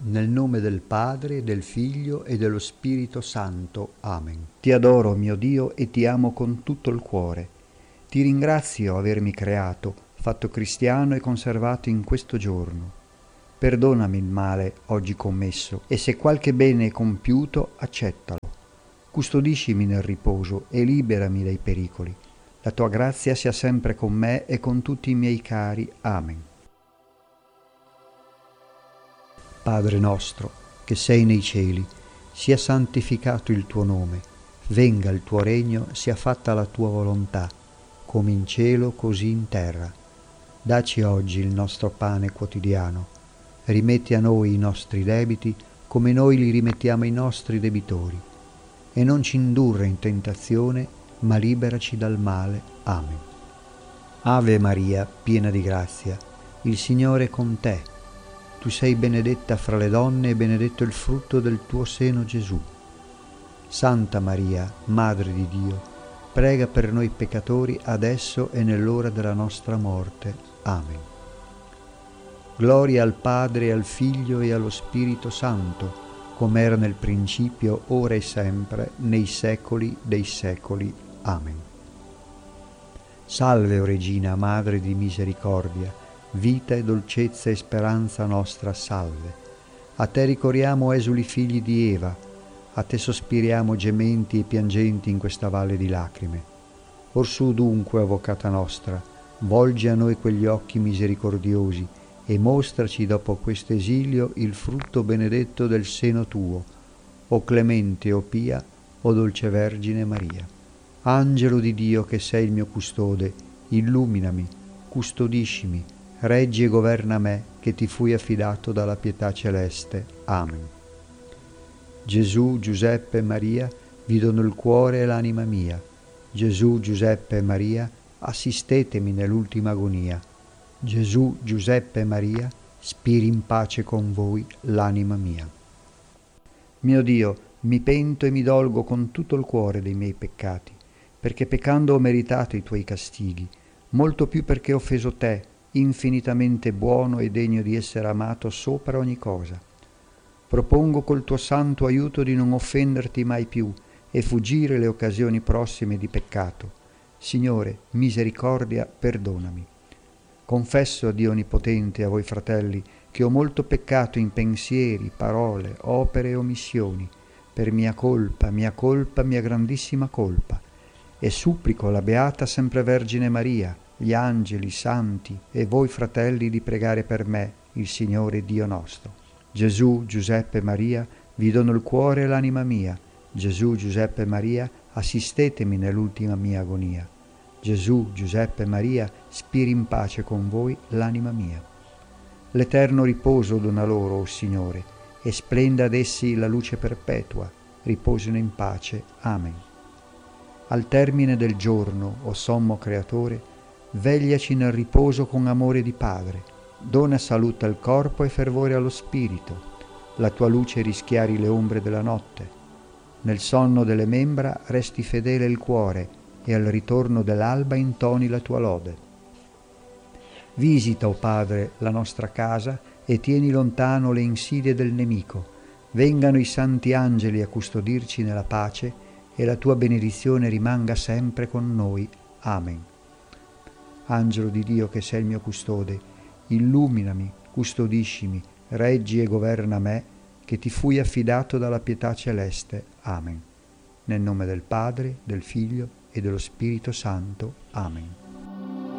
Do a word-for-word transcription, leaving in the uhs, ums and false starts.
Nel nome del Padre, del Figlio e dello Spirito Santo. Amen. Ti adoro, mio Dio, e ti amo con tutto il cuore. Ti ringrazio avermi creato, fatto cristiano e conservato in questo giorno. Perdonami il male oggi commesso, e se qualche bene è compiuto, accettalo. Custodiscimi nel riposo e liberami dai pericoli. La tua grazia sia sempre con me e con tutti i miei cari. Amen. Padre nostro, che sei nei cieli, sia santificato il tuo nome, venga il tuo regno, sia fatta la tua volontà, come in cielo così in terra. Dacci oggi il nostro pane quotidiano, rimetti a noi i nostri debiti, come noi li rimettiamo ai nostri debitori, e non ci indurre in tentazione, ma liberaci dal male. Amen. Ave Maria, piena di grazia, il Signore è con te. Tu sei benedetta fra le donne e benedetto il frutto del tuo seno, Gesù. Santa Maria, Madre di Dio, prega per noi peccatori adesso e nell'ora della nostra morte. Amen. Gloria al Padre, al Figlio e allo Spirito Santo, come era nel principio, ora e sempre, nei secoli dei secoli. Amen. Salve, o Regina, Madre di misericordia, vita e dolcezza e speranza nostra, salve. A te ricorriamo, esuli figli di Eva, a te sospiriamo gementi e piangenti in questa valle di lacrime. Orsù dunque, avvocata nostra, volgi a noi quegli occhi misericordiosi e mostraci dopo questo esilio il frutto benedetto del seno tuo, o clemente, o pia, o dolce Vergine Maria. Angelo di Dio, che sei il mio custode, illuminami, custodiscimi, reggi e governa me, che ti fui affidato dalla pietà celeste. Amen. Gesù, Giuseppe e Maria, vi dono il cuore e l'anima mia. Gesù, Giuseppe e Maria, assistetemi nell'ultima agonia. Gesù, Giuseppe e Maria, spiri in pace con voi l'anima mia. Mio Dio, mi pento e mi dolgo con tutto il cuore dei miei peccati, perché peccando ho meritato i tuoi castighi, molto più perché ho offeso te, infinitamente buono e degno di essere amato sopra ogni cosa. Propongo col tuo santo aiuto di non offenderti mai più e fuggire le occasioni prossime di peccato. Signore, misericordia, perdonami. Confesso a Dio Onnipotente e a voi fratelli che ho molto peccato in pensieri, parole, opere e omissioni, per mia colpa, mia colpa, mia grandissima colpa, e supplico la Beata Sempre Vergine Maria, gli angeli, i santi e voi fratelli di pregare per me, il Signore Dio nostro. Gesù, Giuseppe e Maria, vi dono il cuore e l'anima mia. Gesù, Giuseppe e Maria, assistetemi nell'ultima mia agonia. Gesù, Giuseppe e Maria, spiri in pace con voi l'anima mia. L'eterno riposo dona loro, o Signore, e splenda ad essi la luce perpetua. Riposino in pace. Amen. Al termine del giorno, o sommo Creatore, vegliaci nel riposo con amore di Padre, dona salute al corpo e fervore allo spirito, la tua luce rischiari le ombre della notte, nel sonno delle membra resti fedele il cuore e al ritorno dell'alba intoni la tua lode. Visita, o Padre, la nostra casa e tieni lontano le insidie del nemico, vengano i santi angeli a custodirci nella pace e la tua benedizione rimanga sempre con noi. Amen. Angelo di Dio, che sei il mio custode, illuminami, custodiscimi, reggi e governa me, che ti fui affidato dalla pietà celeste. Amen. Nel nome del Padre, del Figlio e dello Spirito Santo. Amen.